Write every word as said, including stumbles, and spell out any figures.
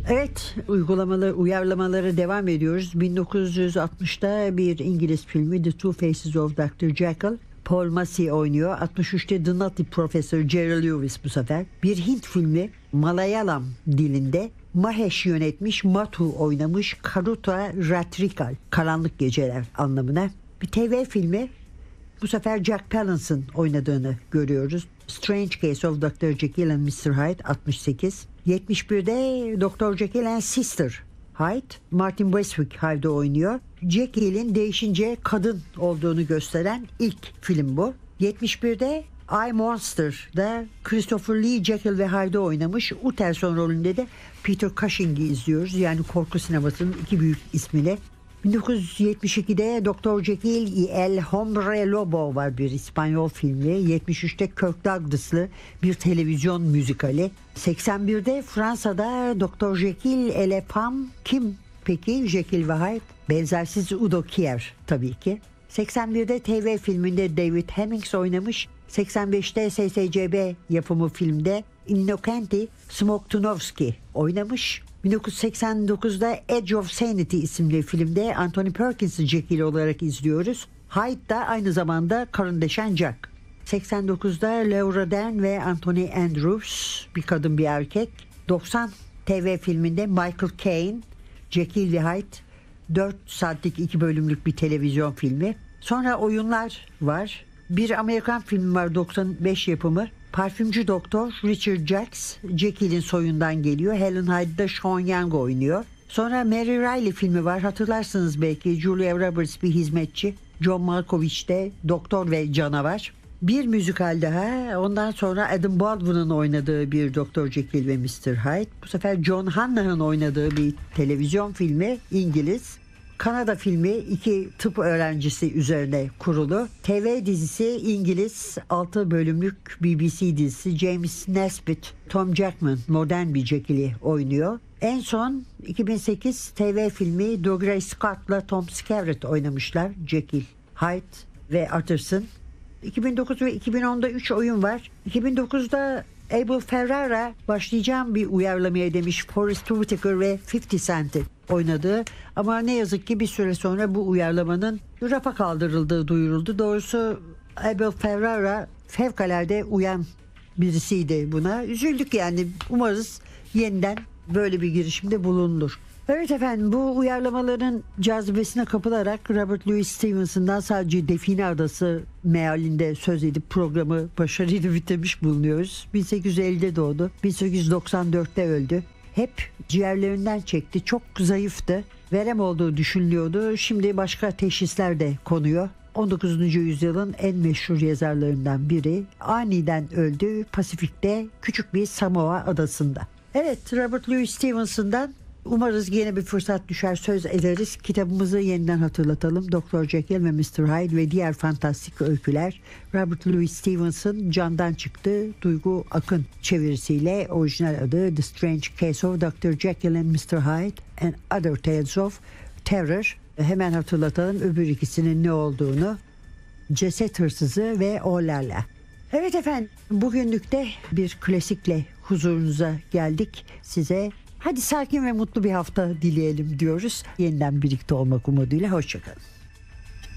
Evet, uygulamaları, uyarlamaları devam ediyoruz. bin dokuz yüz altmışta bir İngiliz filmi The Two Faces of doktor Jekyll. Paul Massey oynuyor. altmış üçte The Nutty Professor Jerry Lewis bu sefer. Bir Hint filmi Malayalam dilinde. Mahesh yönetmiş, Mathu oynamış, Karuta Ratrikal, Karanlık Geceler anlamına. Bir T V filmi, bu sefer Jack Palance'ın oynadığını görüyoruz. Strange Case of doktor Jekyll and mister Hyde altmış sekiz. yetmiş birde doktor Jekyll and Sister Hyde, Martin Westwick Hyde'de oynuyor. Jekyll'in değişince kadın olduğunu gösteren ilk film bu. yetmiş birde I Monster'da Christopher Lee Jekyll ve Hyde'de oynamış. Utterson rolünde de Peter Cushing'i izliyoruz. Yani korku sinemasının iki büyük ismiyle. bin dokuz yüz yetmiş ikide doktor Jekyll y El Hombre Lobo var, bir İspanyol filmi. yetmiş üçte Kirk Douglas'lı bir televizyon müzikali. seksen birde Fransa'da doktor Jekyll et les Femmes. Kim peki? Jekyll ve Hyde. Benzersiz Udo Kier tabii ki. seksen birde T V filminde David Hemmings oynamış. seksen beşte S S C B yapımı filmde Innocenti Smoktunovski oynamış. bin dokuz yüz seksen dokuzda Edge of Sanity isimli filmde Anthony Perkins'i Jekyll olarak izliyoruz. Hyde da aynı zamanda karındeşen Jack. seksen dokuzda Laura Dern ve Anthony Andrews, bir kadın bir erkek. doksan T V filminde Michael Caine, Jekyll ve Hyde, dört saatlik iki bölümlük bir televizyon filmi. Sonra oyunlar var. Bir Amerikan filmi var, doksan beş yapımı. Parfümcü doktor Richard Jacques, Jekyll'in soyundan geliyor. Helen Hyde'da Sean Young oynuyor. Sonra Mary Riley filmi var, hatırlarsınız belki. Julia Roberts bir hizmetçi. John Malkovich de doktor ve canavar. Bir müzikal daha. Ondan sonra Adam Baldwin'ın oynadığı bir doktor Jekyll ve mister Hyde. Bu sefer John Hannah'ın oynadığı bir televizyon filmi, İngiliz. Kanada filmi, iki tıp öğrencisi üzerine kurulu. T V dizisi İngiliz, altı bölümlük B B C dizisi. James Nesbitt, Tom Jackman modern bir Jekyll'i oynuyor. En son iki bin sekiz T V filmi Dougray Scott'la Tom Skerritt oynamışlar. Jekyll, Hyde ve Utterson. iki bin dokuz ve iki bin onda üç oyun var. iki bin dokuzda Abel Ferrara başlayacağım bir uyarlamaya demiş, Forest Whitaker ve fifty Cent'i oynadığı, ama ne yazık ki bir süre sonra bu uyarlamanın rafa kaldırıldığı duyuruldu. Doğrusu Abel Ferrara fevkalade uyan birisiydi buna. Üzüldük yani, umarız yeniden böyle bir girişimde bulunur. Evet efendim, bu uyarlamaların cazibesine kapılarak Robert Louis Stevenson'dan sadece Define Adası mealinde söz edip programı başarıyla bitirmiş bulunuyoruz. bin sekiz yüz ellide doğdu, bin sekiz yüz doksan dörtte öldü. Hep ciğerlerinden çekti, çok zayıftı, verem olduğu düşünülüyordu. Şimdi başka teşhisler de konuyor. on dokuzuncu yüzyılın en meşhur yazarlarından biri aniden öldü Pasifik'te, küçük bir Samoa adasında. Evet, Robert Louis Stevenson'dan umarız yine bir fırsat düşer, söz ederiz. Kitabımızı yeniden hatırlatalım. doktor Jekyll ve mister Hyde ve diğer fantastik öyküler. Robert Louis Stevenson candan çıktı. Duygu Akın çevirisiyle, orijinal adı The Strange Case of doktor Jekyll and mister Hyde and Other Tales of Terror. Hemen hatırlatalım öbür ikisinin ne olduğunu. Ceset Hırsızı ve Oğlarla. Evet efendim, bugünlük de bir klasikle huzurunuza geldik. Size hadi sakin ve mutlu bir hafta dileyelim diyoruz. Yeniden birlikte olmak umuduyla hoşçakalın.